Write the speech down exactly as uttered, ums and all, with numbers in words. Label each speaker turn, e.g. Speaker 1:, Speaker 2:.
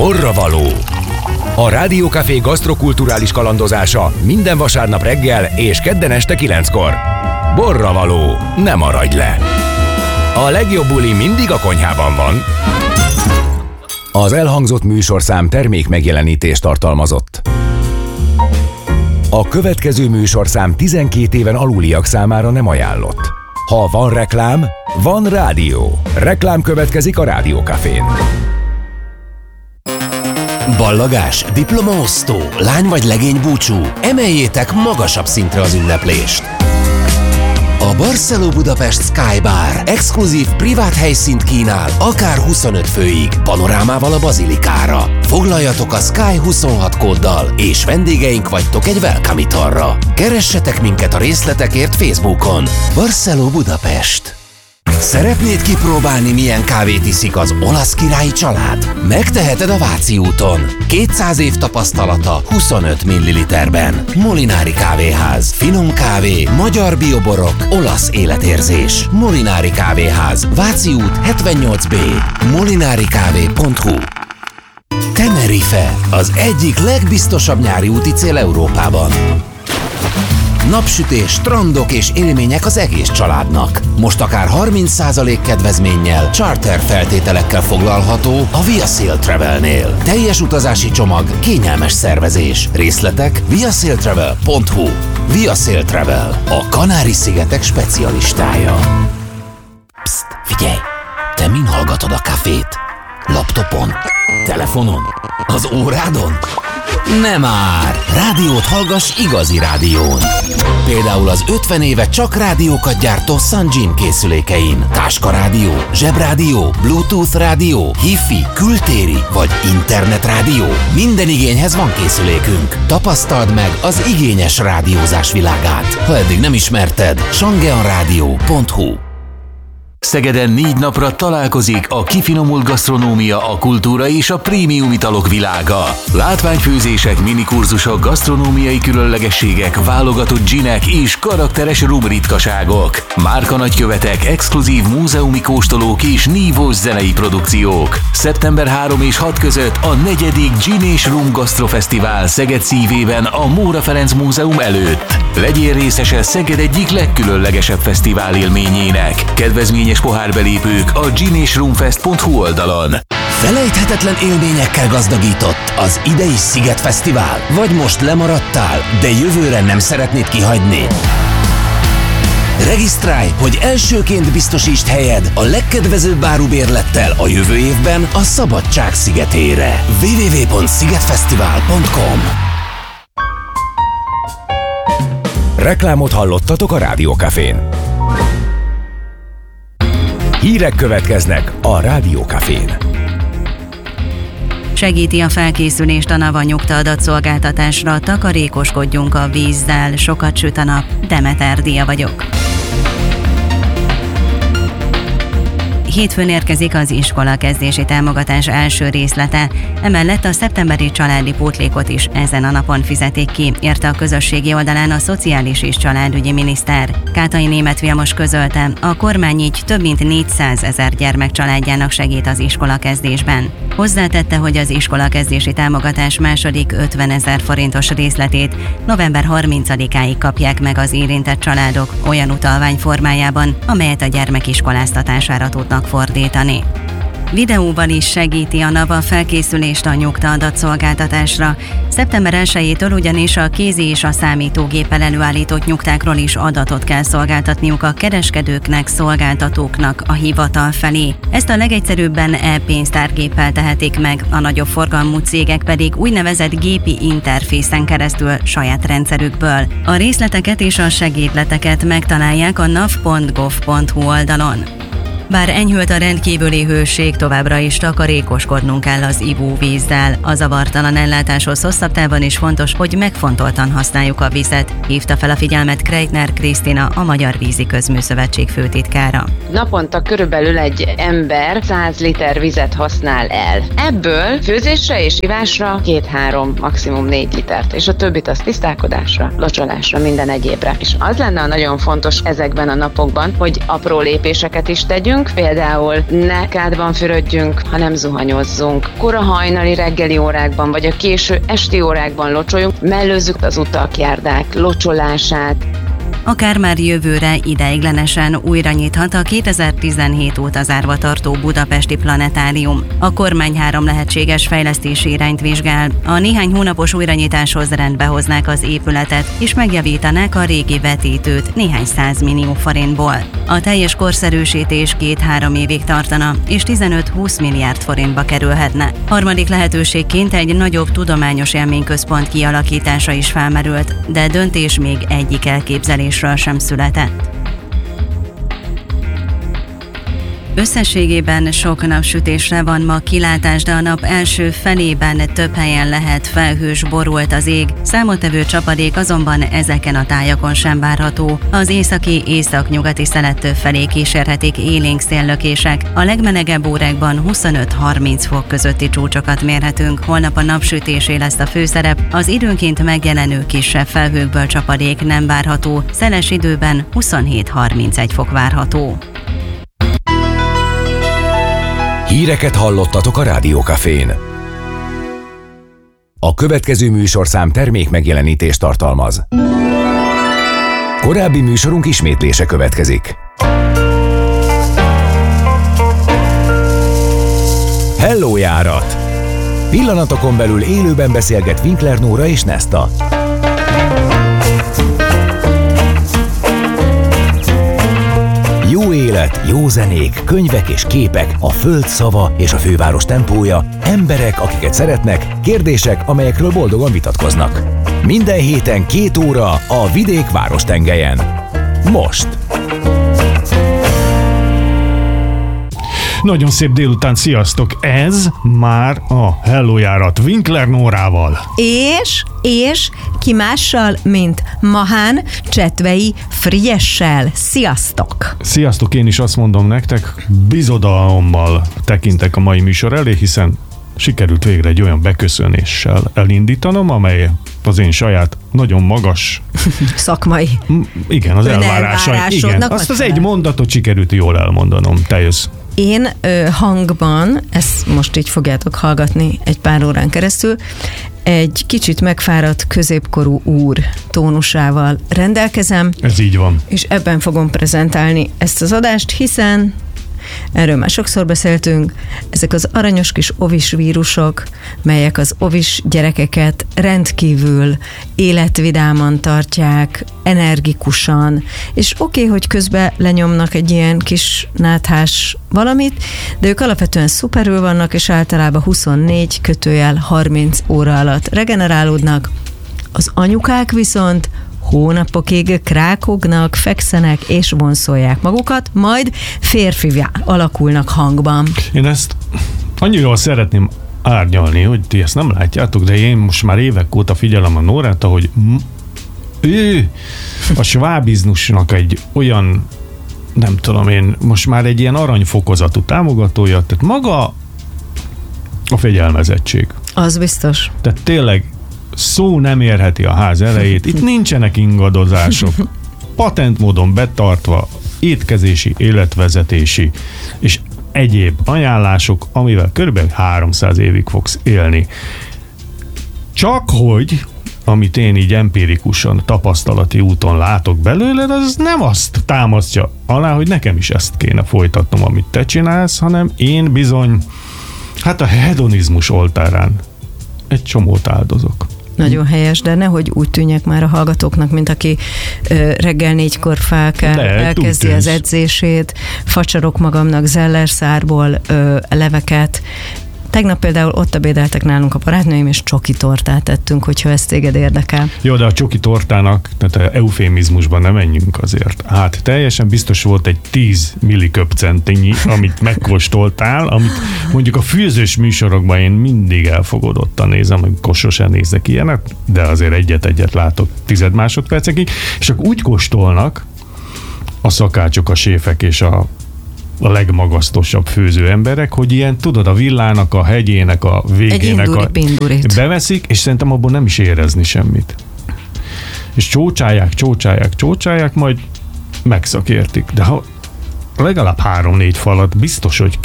Speaker 1: Borravaló. A Rádiókafé gasztrokulturális kalandozása minden vasárnap reggel és kedden este kilenckor. Borravaló. Ne maradj le! A legjobb buli mindig a konyhában van. Az elhangzott műsorszám termék megjelenítést tartalmazott. A következő műsorszám tizenkét éven aluliak számára nem ajánlott. Ha van reklám, van rádió. Reklám következik a Rádiókafén.
Speaker 2: Ballagás, diplomaosztó, lány vagy legény búcsú. Emeljétek magasabb szintre az ünneplést. A Barceló Budapest Sky Bar exkluzív privát helyszínt kínál, akár huszonöt főig, panorámával a bazilikára. Foglaljatok a Sky huszonhat kóddal, és vendégeink vagytok egy welcome italra. Keressetek minket a részletekért Facebookon. Barceló Budapest. Szeretnéd kipróbálni, milyen kávét iszik az olasz királyi család? Megteheted a Váci úton. kétszáz év tapasztalata huszonöt milliliterben. Molinári Kávéház. Finom kávé, magyar bioborok, olasz életérzés. Molinári Kávéház. Váci út hetvennyolc B. molinarikávé pont hu. Tenerife. Az egyik legbiztosabb nyári úti cél Európában. Napsütés, strandok és élmények az egész családnak. Most akár harminc százalék kedvezménnyel, charter feltételekkel foglalható a Via Sail Travelnél. Teljes utazási csomag, kényelmes szervezés. Részletek via sail travel pont hu. Via Sail Travel, a Kanári-szigetek specialistája. Psst, figyelj! Te min hallgatod a kafét? Laptopon? Telefonon? Az órádon? Nem már! Rádiót hallgass igazi rádión. Például az ötven éve csak rádiókat gyártó Sunjin készülékein. Táskarádió, zsebrádió, Bluetooth rádió, Hi-Fi, kültéri vagy internetrádió. Minden igényhez van készülékünk. Tapasztald meg az igényes rádiózás világát. Ha eddig nem ismerted, sangeanradio pont hu.
Speaker 3: Szegeden négy napra találkozik a kifinomult gasztronómia, a kultúra és a prémium italok világa. Látványfőzések, minikurzusok, gasztronómiai különlegességek, válogatott ginek és karakteres rum ritkaságok. Márka nagykövetek, exkluzív múzeumi kóstolók és nívós zenei produkciók. szeptember harmadika és hatodika között a negyedik Gin és Rum Gasztrofesztivál Szeged szívében a Móra Ferenc Múzeum előtt. Legyél részese Szeged egyik legkülönlegesebb fesztivál élményének. Kedvezményes pohárbelépők a gin és rumfest pont hu oldalon.
Speaker 2: Felejthetetlen élményekkel gazdagított az idei Sziget Fesztivál? Vagy most lemaradtál, de jövőre nem szeretnéd kihagyni? Regisztrálj, hogy elsőként biztosítsd helyed a legkedvezőbb árubérlettel a jövő évben a Szabadság szigetére. double-u double-u double-u pont szigetfesztivál pont com.
Speaker 1: Reklámot hallottatok a Rádiókafén. Hírek következnek a Rádiókafén.
Speaker 4: Segíti a felkészülést a NAVA nyugta adatszolgáltatásra, takarékoskodjunk a vízzel, sokat süt a nap, Demeter Dia vagyok. Hétfőn érkezik az iskolakezdési támogatás első részlete, emellett a szeptemberi családi pótlékot is ezen a napon fizetik ki, írta a közösségi oldalán a Szociális és Családügyi Miniszter. Kátai Németh Vilmos közölte, a kormány így több mint négyszázezer gyermek családjának segít az iskolakezdésben. Hozzátette, hogy az iskolakezdési támogatás második ötvenezer forintos részletét november harmincadikáig kapják meg az érintett családok olyan utalvány formájában, amelyet a gyermek iskoláztatására tudnak fordítani. Videóval is segíti a NAVA felkészülést a nyugta adatszolgáltatásra. szeptember elsejétől ugyanis a kézi és a számítógéppel előállított nyugtákról is adatot kell szolgáltatniuk a kereskedőknek, szolgáltatóknak a hivatal felé. Ezt a legegyszerűbben e-pénztárgéppel tehetik meg, a nagyobb forgalmú cégek pedig úgynevezett gépi interfészen keresztül saját rendszerükből. A részleteket és a segédleteket megtalálják a nav pont gov pont hu oldalon. Bár enyhült a rendkívüli hőség, továbbra is takarékoskodnunk kell az ivóvízzel. A zavartalan ellátáshoz hosszabb távon is fontos, hogy megfontoltan használjuk a vizet, hívta fel a figyelmet Kreitner Krisztina, a Magyar Vízi Közműszövetség főtitkára.
Speaker 5: Naponta körülbelül egy ember száz liter vizet használ el. Ebből főzésre és ivásra két-három, maximum négy litert, és a többit az tisztálkodásra, locsolásra, minden egyébre. És az lenne nagyon fontos ezekben a napokban, hogy apró lépéseket is tegyünk, tegyünk, például ne kádban fürödjünk, hanem zuhanyozzunk. Kora hajnali reggeli órákban, vagy a késő esti órákban locsoljunk, mellőzzük az utak, járdák locsolását.
Speaker 4: Akár már jövőre ideiglenesen újra nyithat a kétezer-tizenhét óta zárva tartó Budapesti Planetárium. A kormány három lehetséges fejlesztési irányt vizsgál. A néhány hónapos újranyitáshoz rendbe hoznák az épületet, és megjavítanák a régi vetítőt néhány százmillió forintból. A teljes korszerűsítés két-három évig tartana, és tizenöt-húsz milliárd forintba kerülhetne. Harmadik lehetőségként egy nagyobb tudományos élményközpont kialakítása is felmerült, de döntés még egyik elképzelésről sem született. Összességében sok napsütésre van ma kilátás, de a nap első felében több helyen lehet felhős, borult az ég, számottevő csapadék azonban ezeken a tájakon sem várható. Az északi északnyugati szelettől felé kísérhetik élénk széllökések. A legmelegebb órákban huszonöt-harminc fok közötti csúcsokat mérhetünk, holnap a napsütésé lesz a főszerep, az időnként megjelenő kisebb felhőkből csapadék nem várható, szeles időben huszonhét-harmincegy fok várható.
Speaker 1: Híreket hallottatok a Rádió Cafén. A következő műsorszám termék megjelenítést tartalmaz. Korábbi műsorunk ismétlése következik. Hello járat! Pillanatokon belül élőben beszélget Winkler Nóra és Nesta. Jó élet, jó zenék, könyvek és képek, a föld szava és a főváros tempója, emberek, akiket szeretnek, kérdések, amelyekről boldogan vitatkoznak. Minden héten két óra a vidék várostengelyen. Most!
Speaker 6: Nagyon szép délután, sziasztok! Ez már a Hello járat Winkler Nórával.
Speaker 7: És, és ki mással, mint Mahán Csetvei Frigyessel. Sziasztok!
Speaker 6: Sziasztok, én is azt mondom nektek, bizodalommal tekintek a mai műsor elé, hiszen sikerült végre egy olyan beköszönéssel elindítanom, amely az én saját nagyon magas
Speaker 7: szakmai
Speaker 6: igen, az elvárásaim. Igen, azt az egy mondatot sikerült jól elmondanom. Te jössz.
Speaker 7: Én ö, hangban, ezt most így fogjátok hallgatni egy pár órán keresztül, egy kicsit megfáradt középkorú úr tónusával rendelkezem.
Speaker 6: Ez így van.
Speaker 7: És ebben fogom prezentálni ezt az adást, hiszen erről már sokszor beszéltünk, ezek az aranyos kis ovis vírusok, melyek az ovis gyerekeket rendkívül életvidáman tartják, energikusan, és oké, okay, hogy közben lenyomnak egy ilyen kis náthás valamit, de ők alapvetően szuperül vannak, és általában huszonnégy kötőjel harminc óra alatt regenerálódnak. Az anyukák viszont hónapokig krákognak, fekszenek és vonszolják magukat, majd férfivá alakulnak hangban.
Speaker 6: Én ezt annyira szeretném árnyalni, hogy ti ezt nem látjátok, de én most már évek óta figyelem a Nórát, ahogy ő a svábizmusnak egy olyan, nem tudom én, most már egy ilyen aranyfokozatú támogatója, tehát maga a fegyelmezettség.
Speaker 7: Az biztos.
Speaker 6: Tehát tényleg szó nem érheti a ház elejét. Itt nincsenek ingadozások. Patent módon betartva étkezési, életvezetési és egyéb ajánlások, amivel körülbelül háromszáz évig fogsz élni. Csak hogy, amit én így empirikusan, tapasztalati úton látok belőled, az nem azt támasztja alá, hogy nekem is ezt kéne folytatnom, amit te csinálsz, hanem én bizony, hát a hedonizmus oltárán egy csomót áldozok.
Speaker 7: Nagyon helyes, de nehogy úgy tűnjek már a hallgatóknak, mint aki ö, reggel négykor fel kell, de, elkezdi az edzését, facsarok magamnak zellerszárból ö, leveket. Tegnap például ott ebédeltek nálunk a barátnőim, és csoki tortát tettünk, hogyha ezt téged érdekel.
Speaker 6: Jó, de a csoki tortának, tehát eufémizmusban nem menjünk azért. Hát teljesen biztos volt egy tíz milliköpcentinyi, amit megkóstoltál, amit mondjuk a főzős műsorokban én mindig elfogadottan nézem, amikor sosem nézek ilyenet, de azért egyet-egyet látok tized másodpercekig, és akkor úgy kóstolnak a szakácsok, a séfek és a a legmagasztosabb főző emberek, hogy ilyen, tudod, a villának, a hegyének, a végének a, beveszik, és szerintem abból nem is érezni semmit. És csócsálják, csócsálják, csócsálják, majd megszakértik. De ha legalább három-négy falat biztos, hogy